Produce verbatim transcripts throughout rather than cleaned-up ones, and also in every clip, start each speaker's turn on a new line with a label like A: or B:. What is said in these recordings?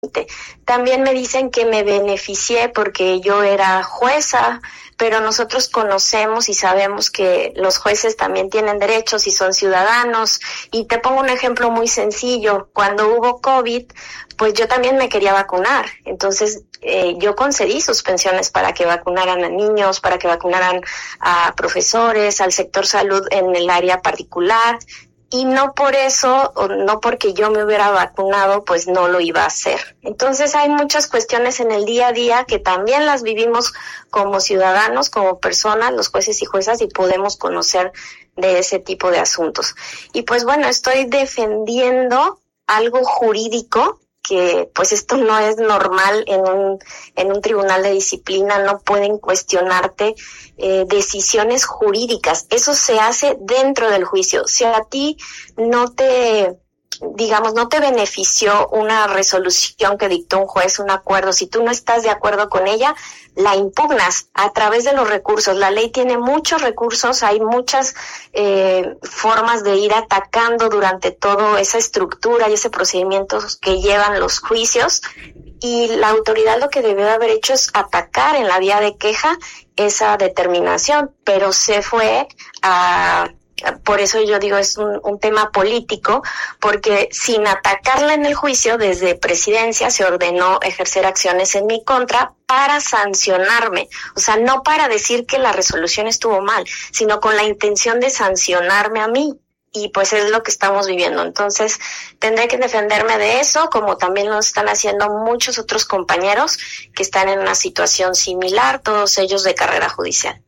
A: También me dicen que me beneficié porque yo era jueza, pero nosotros conocemos y sabemos que los jueces también tienen derechos y son ciudadanos. Y te pongo un ejemplo muy sencillo. Cuando hubo COVID, pues yo también me quería vacunar. Entonces, eh, yo concedí suspensiones para que vacunaran a niños, para que vacunaran a profesores, al sector salud en el área particular. Y no por eso, o no porque yo me hubiera vacunado, pues no lo iba a hacer. Entonces hay muchas cuestiones en el día a día que también las vivimos como ciudadanos, como personas, los jueces y juezas, y podemos conocer de ese tipo de asuntos. Y pues bueno, estoy defendiendo algo jurídico que pues esto no es normal en un en un tribunal de disciplina, no pueden cuestionarte eh, decisiones jurídicas, eso se hace dentro del juicio. Si a ti no te, digamos, no te benefició una resolución que dictó un juez, un acuerdo, si tú no estás de acuerdo con ella, la impugnas a través de los recursos. La ley tiene muchos recursos, hay muchas eh, formas de ir atacando durante toda esa estructura y ese procedimiento que llevan los juicios, y la autoridad lo que debió haber hecho es atacar en la vía de queja esa determinación, pero se fue a... Por eso yo digo es un, un tema político, porque sin atacarla en el juicio, desde presidencia se ordenó ejercer acciones en mi contra para sancionarme. O sea, no para decir que la resolución estuvo mal, sino con la intención de sancionarme a mí. Y pues es lo que estamos viviendo. Entonces, tendré que defenderme de eso, como también lo están haciendo muchos otros compañeros que están en una situación similar, todos ellos de carrera judicial.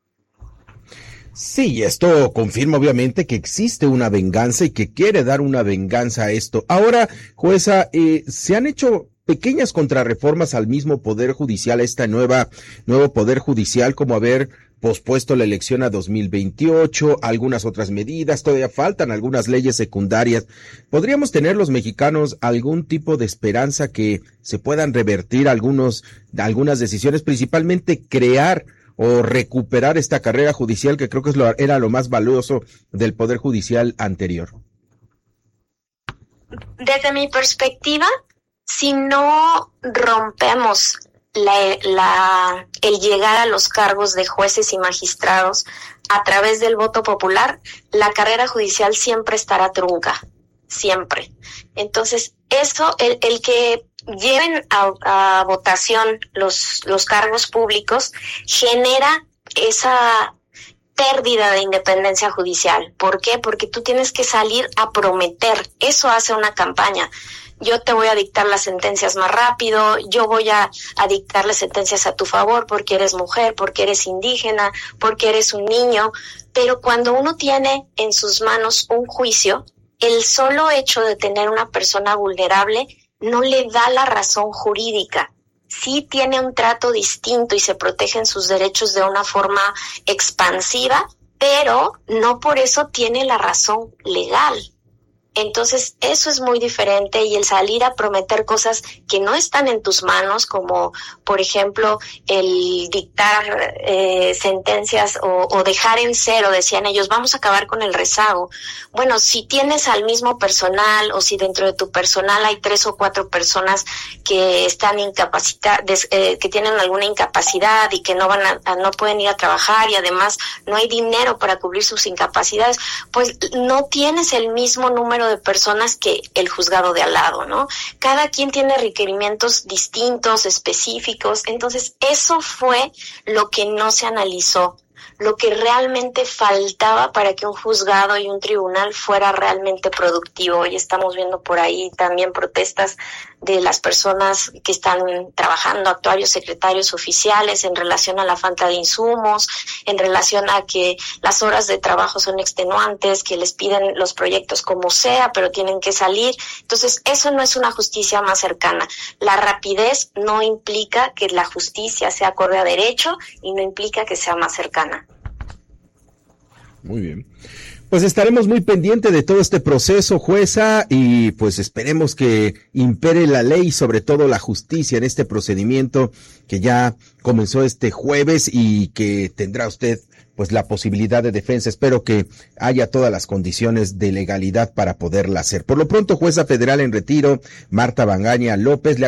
B: Sí, esto confirma obviamente que existe una venganza y que quiere dar una venganza a esto. Ahora, jueza, eh, se han hecho pequeñas contrarreformas al mismo Poder Judicial, a esta nueva, nuevo Poder Judicial, como haber pospuesto la elección a dos mil veintiocho, algunas otras medidas, todavía faltan algunas leyes secundarias. ¿Podríamos tener los mexicanos algún tipo de esperanza que se puedan revertir algunos, algunas decisiones, principalmente crear o recuperar esta carrera judicial que creo que es lo, era lo más valioso del Poder Judicial anterior?
A: Desde mi perspectiva, si no rompemos la, la, el llegar a los cargos de jueces y magistrados a través del voto popular, la carrera judicial siempre estará trunca, siempre. Entonces, eso, el, el que lleven a, a votación los, los cargos públicos genera esa pérdida de independencia judicial. ¿Por qué? Porque tú tienes que salir a prometer. Eso hace una campaña. Yo te voy a dictar las sentencias más rápido, yo voy a, a dictarle sentencias a tu favor porque eres mujer, porque eres indígena, porque eres un niño. Pero cuando uno tiene en sus manos un juicio, el solo hecho de tener una persona vulnerable no le da la razón jurídica. Sí tiene un trato distinto y se protegen sus derechos de una forma expansiva, pero no por eso tiene la razón legal. Entonces, eso es muy diferente, y el salir a prometer cosas que no están en tus manos, como por ejemplo el dictar eh, sentencias o, o dejar en cero, decían ellos, vamos a acabar con el rezago. Bueno, si tienes al mismo personal, o si dentro de tu personal hay tres o cuatro personas que están incapacitadas, eh, que tienen alguna incapacidad y que no van a, a, no pueden ir a trabajar, y además no hay dinero para cubrir sus incapacidades, pues no tienes el mismo número de personas que el juzgado de al lado, ¿no? Cada quien tiene requerimientos distintos, específicos. Entonces, eso fue lo que no se analizó, lo que realmente faltaba para que un juzgado y un tribunal fuera realmente productivo. Y estamos viendo por ahí también protestas de las personas que están trabajando, actuarios, secretarios, oficiales, en relación a la falta de insumos, en relación a que las horas de trabajo son extenuantes, que les piden los proyectos como sea, pero tienen que salir. Entonces, eso no es una justicia más cercana. La rapidez no implica que la justicia sea acorde a derecho, y no implica que sea más cercana.
B: Muy bien. Pues estaremos muy pendientes de todo este proceso, jueza, y pues esperemos que impere la ley y sobre todo la justicia en este procedimiento que ya comenzó este jueves y que tendrá usted pues la posibilidad de defensa. Espero que haya todas las condiciones de legalidad para poderla hacer. Por lo pronto, jueza federal en retiro, Marta Bangaña López, le